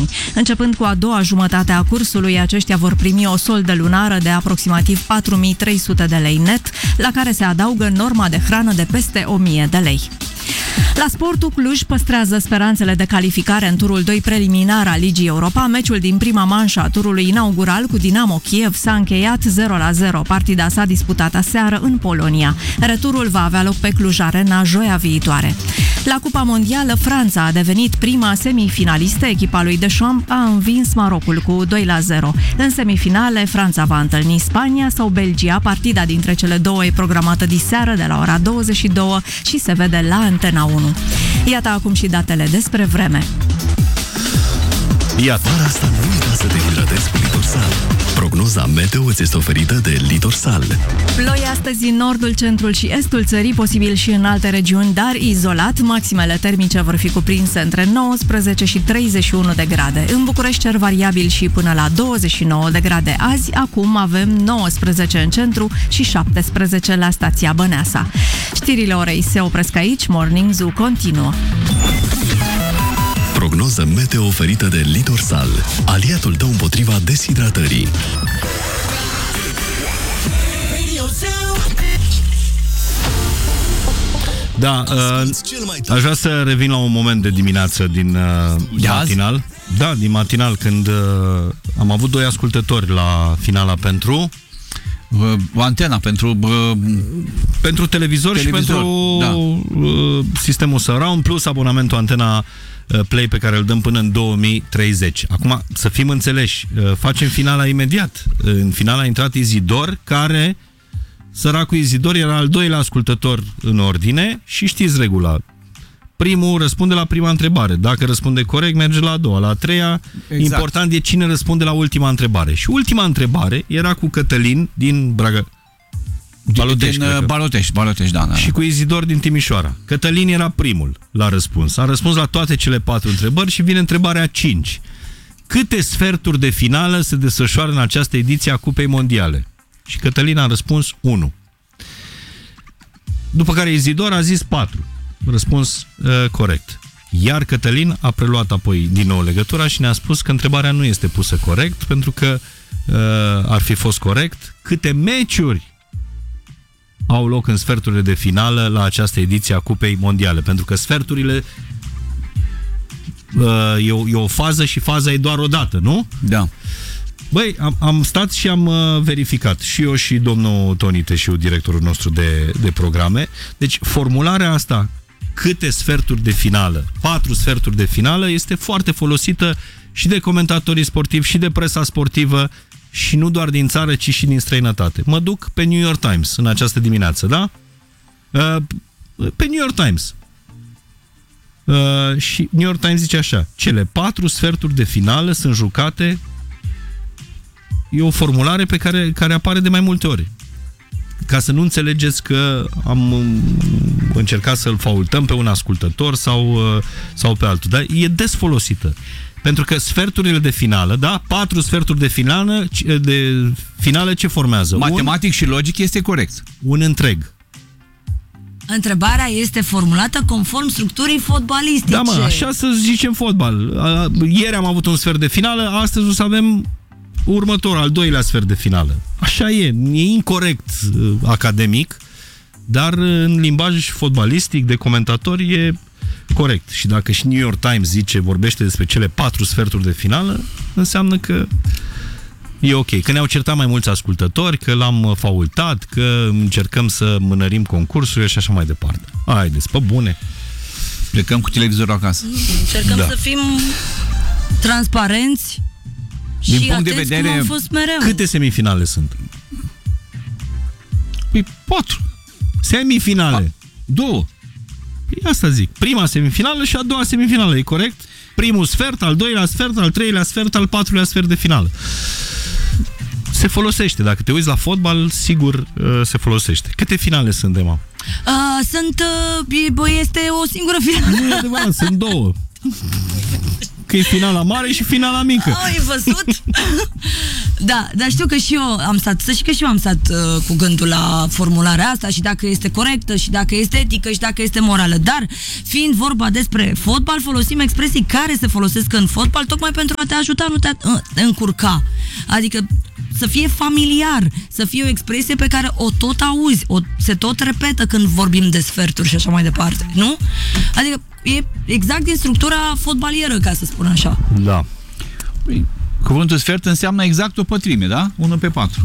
bani. Începând cu a doua jumătate a cursului, aceștia vor primi o soldă lunară de aproximativ 4.300 de lei net, la care se adaugă norma de hrană de peste 1.000 de lei. La Sportul Cluj păstrează speranțele de calificare în turul 2 preliminar al Ligii Europa. Meciul din prima manșă a turului inaugural cu Dinamo Kiev s-a încheiat 0-0. Partida s-a disputat aseară în Polonia. Returul va avea loc pe Cluj Arena joia viitoare. La Cupa Mondială, Franța a devenit prima semifinalistă. Echipa lui Deschamps a învins Marocul cu 2-0. În semifinale, Franța va întâlni Spania sau Belgia. Partida dintre cele două e programată diseară de la ora 22 și se vede la Antena 1. Iată acum și datele despre vreme. Iată, asta nu uita să te hidratezi cu Litorsal. Prognoza meteo îți este oferită de Litorsal. Ploi astăzi în nordul, centrul și estul țării, posibil și în alte regiuni, dar izolat. Maximele termice vor fi cuprinse între 19 și 31 de grade. În București cer variabil și până la 29 de grade azi. Acum avem 19 în centru și 17 la stația Băneasa. Știrile orei se opresc aici. Morning Zoo continuă. Prognoză meteo oferită de Litorsal, aliatul tău împotriva deshidratării. Da, aș vrea să revin la un moment de dimineață din matinal. Da, din matinal, când am avut doi ascultători la finala pentru... antena, pentru televizor și pentru sistemul surround, plus abonamentul Antena Play pe care îl dăm până în 2030. Acum, să fim înțeleși, facem finala imediat. În finala a intrat Izidor, care, săracul Izidor, era al doilea ascultător în ordine și știți regula. Primul răspunde la prima întrebare. Dacă răspunde corect, merge la a doua. La a treia, exact. Important e cine răspunde la ultima întrebare. Și ultima întrebare era cu Cătălin din Braga. Balotești, da. Și cu Izidor din Timișoara. Cătălin era primul la răspuns. A răspuns la toate cele 4 întrebări și vine întrebarea 5. Câte sferturi de finală se desfășoară în această ediție a Cupei Mondiale? Și Cătălin a răspuns 1. După care Izidor a zis 4. Răspuns corect. Iar Cătălin a preluat apoi din nou legătura și ne-a spus că întrebarea nu este pusă corect, pentru că ar fi fost corect. Câte meciuri au loc în sferturile de finală la această ediție a Cupei Mondiale? Pentru că sferturile e o fază și faza e doar o dată, nu? Da. Băi, am stat și am verificat. Și eu și domnul Toni Teșiu, directorul nostru de programe. Deci formularea asta, câte sferturi de finală, 4 sferturi de finală, este foarte folosită și de comentatorii sportivi și de presa sportivă și nu doar din țară, ci și din străinătate. Mă duc pe New York Times în această dimineață, da? Pe New York Times. Și New York Times zice așa: cele 4 sferturi de finală sunt jucate. E o formulare pe care apare de mai multe ori. Ca să nu înțelegeți că am încercat să-l faultăm pe un ascultător sau pe altul. Dar e des folosită. Pentru că sferturile de finală, da? 4 sferturi de finală ce formează? Matematic și logic este corect. Un întreg. Întrebarea este formulată conform structurii fotbalistice. Da, mă, așa să zicem fotbal. Ieri am avut un sfert de finală, astăzi o să avem următor, al doilea sfert de finală. Așa e incorect academic, dar în limbaj fotbalistic de comentatori e corect. Și dacă și New York Times vorbește despre cele 4 sferturi de finală, înseamnă că e ok. Că ne-au certat mai mulți ascultători, că l-am faultat, că încercăm să mânărim concursurile și așa mai departe. Haideți, pe bune. Plecăm cu televizorul acasă. Încercăm să fim transparenți. Din și punct de vedere, cum am fost mereu. Câte semifinale sunt? Păi 4. Semifinale. 2. Păi asta zic. Prima semifinală și a doua semifinală, e corect? Primul sfert, al doilea sfert, al treilea sfert, al patrulea sfert de finală. Se folosește. Dacă te uiți la fotbal, sigur se folosește. Câte finale sunt, Emma? Este o singură finală. Nu e adevărat, sunt 2. Că e finala mare și finala mică. Ai văzut? Da, dar știu că și eu am stat, să știi că și eu am stat cu gândul la formularea asta și dacă este corectă și dacă este etică și dacă este morală. Dar fiind vorba despre fotbal, folosim expresii care se folosesc în fotbal tocmai pentru a te ajuta, nu te încurca. Adică să fie familiar, să fie o expresie pe care o tot auzi, se tot repetă când vorbim de sferturi și așa mai departe, nu? Adică e exact din structura fotbalieră, ca să spun așa. Da. Cuvântul sfert înseamnă exact o pătrime, da? 1/4.